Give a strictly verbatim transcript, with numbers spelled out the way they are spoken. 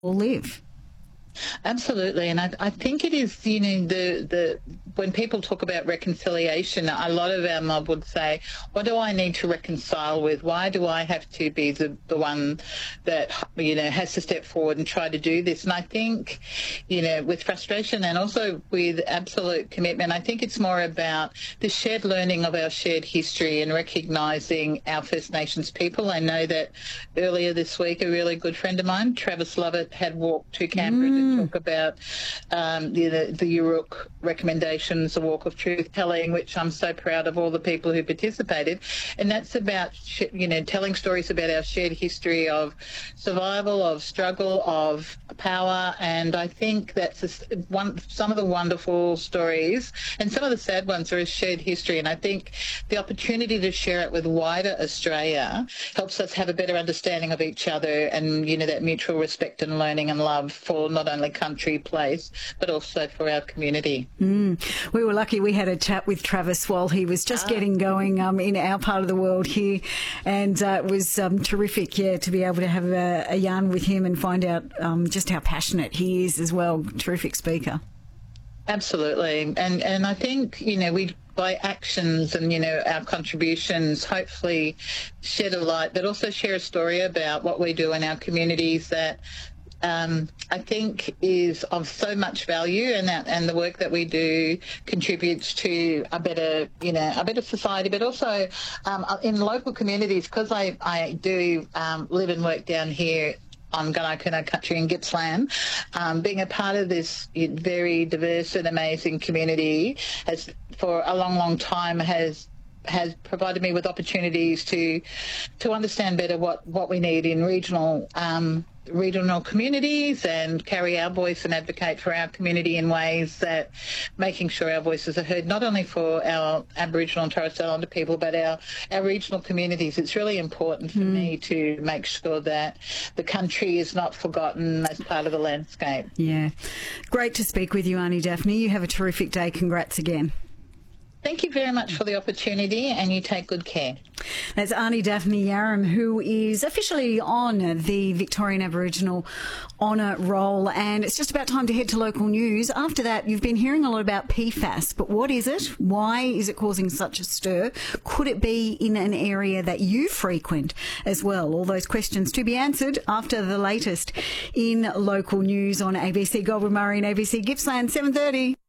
live. Absolutely, and I, I think it is, you know, the, the when people talk about reconciliation, a lot of our mob would say, what do I need to reconcile with? Why do I have to be the, the one that, you know, has to step forward and try to do this? And I think, you know, with frustration and also with absolute commitment, I think it's more about the shared learning of our shared history and recognising our First Nations people. I know that earlier this week, a really good friend of mine, Travis Lovett, had walked to Canberra mm. to talk about um, the, the, the U R U C recommendations, the Walk of Truth telling, which I'm so proud of all the people who participated. And that's about, you know, telling stories about our shared history of survival, of struggle, of power. And I think that's a, one, some of the wonderful stories and some of the sad ones are a shared history. And I think the opportunity to share it with wider Australia helps us have a better understanding of each other and, you know, that mutual respect and learning and love for not only country, place, but also for our community. Mm. We were lucky we had a chat with Travis while he was just ah. getting going um, in our part of the world here, and uh, it was um, terrific, yeah, to be able to have a, a yarn with him and find out um, just how passionate he is as well. Terrific speaker. Absolutely. And and I think, you know, we by actions and, you know, our contributions hopefully shed a light, but also share a story about what we do in our communities that Um, I think is of so much value, and that and the work that we do contributes to a better, you know, a better society, but also um, in local communities, because I, I do um, live and work down here on Gunai Kurnai country in Gippsland, um, being a part of this very diverse and amazing community has, for a long, long time, has has provided me with opportunities to to understand better what, what we need in regional um, regional communities and carry our voice and advocate for our community in ways that making sure our voices are heard, not only for our Aboriginal and Torres Strait Islander people, but our, our regional communities. It's really important for mm. me to make sure that the country is not forgotten as part of the landscape. Yeah. Great to speak with you, Aunty Daphne. You have a terrific day. Congrats again. Thank you very much for the opportunity, and you take good care. That's Aunty Daphne Yaram, who is officially on the Victorian Aboriginal Honour Roll, and it's just about time to head to local news. After that, you've been hearing a lot about P FAS, but what is it? Why is it causing such a stir? Could it be in an area that you frequent as well? All those questions to be answered after the latest in local news on A B C Goldwyn Murray and A B C Gippsland, seven thirty.